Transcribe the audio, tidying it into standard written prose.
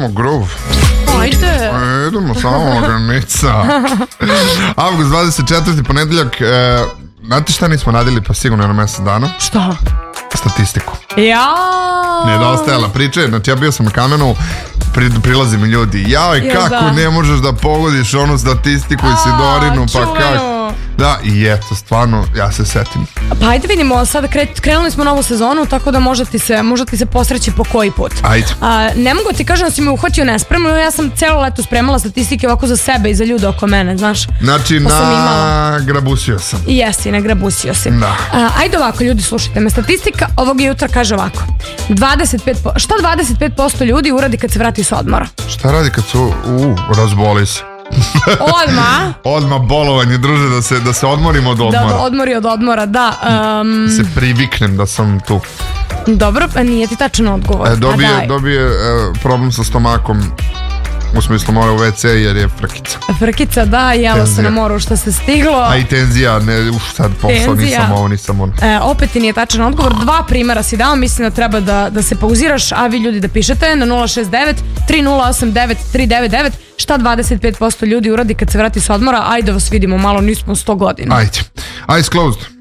idemo groove. Ajde. Idemo samo granica. Avgust 24. ponedeljak. Znate šta nismo radili pa sigurno na mjesec dana? Šta? Statistiku. Ja. Nedostajala priča, znači ja bio sam na kamenu, prilazi mi ljudi, jaj kako ne možeš da pogodiš onu statistiku i Sidorinu, pa kako. Da, i eto, stvarno, ja se setim. Pa ajde vidimo, sada krenuli smo novu sezonu, tako da možda ti se posreći po koji put. Ajde. Ne mogu ti kažem da si me uhvatio nespremno, ja sam celo leto spremala statistike ovako za sebe i za ljude oko mene, znaš. Znači, nagrabusio sam. Jesi, nagrabusio si. Da. Ajde ovako, ljudi, slušajte me. Statistika ovog jutra kaže ovako. Šta 25% ljudi uradi kad se vrati s odmora? Šta radi kad su, razboli se. Odmah bolovanje, druže, da se odmorim od odmora. Da odmori od odmora, da. Se priviknem da sam tu. Dobro, nije ti tačan odgovor. Dobije problem sa stomakom. U smislu mora u WC jer je frkica. Frkica, da, jela se na moru što se stiglo. A i tenzija, sad posao, nisam on. Opet ti nije tačan odgovor. 2 primjera si dao, mislim da treba da se pauziraš, a vi ljudi da pišete na 069 3089 399. Šta 25% ljudi uradi kad se vrati s odmora? Ajde vas vidimo malo, nismo 100 godina. Ajde. Eyes closed.